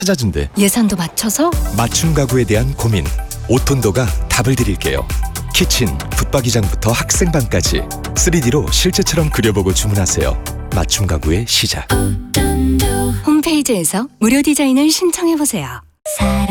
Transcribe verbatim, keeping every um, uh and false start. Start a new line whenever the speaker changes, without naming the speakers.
찾아준대.
예산도 맞춰서?
맞춤 가구에 대한 고민, 오톤도가 답을 드릴게요. 키친, 붙박이장부터 학생방까지 쓰리디로 실제처럼 그려보고 주문하세요. 맞춤 가구의 시작.
홈페이지에서 무료 디자인을 신청해보세요.